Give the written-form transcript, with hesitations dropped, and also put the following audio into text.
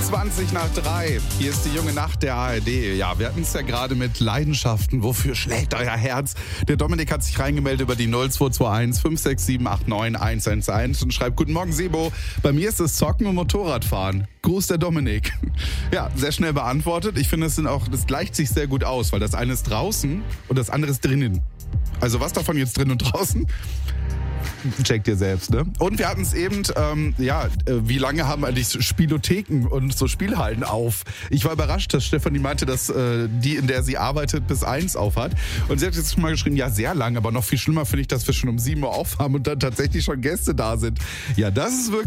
3:20. Hier ist die junge Nacht der ARD. Ja, wir hatten es ja gerade mit Leidenschaften. Wofür schlägt euer Herz? Der Dominik hat sich reingemeldet über die 0221 567 89 111 und schreibt: Guten Morgen, Sebo. Bei mir ist es Zocken und Motorradfahren. Gruß, der Dominik. Ja, sehr schnell beantwortet. Ich finde, das gleicht sich sehr gut aus, weil das eine ist draußen und das andere ist drinnen. Also was davon jetzt drin und draußen? Checkt ihr selbst, ne? Und wir hatten es eben, wie lange haben eigentlich Spielotheken und so Spielhallen auf? Ich war überrascht, dass Stefanie meinte, dass die, in der sie arbeitet, bis 1 auf hat. Und sie hat jetzt mal geschrieben, ja, sehr lang, aber noch viel schlimmer finde ich, dass wir schon um 7 Uhr aufhaben und dann tatsächlich schon Gäste da sind. Ja, das ist wirklich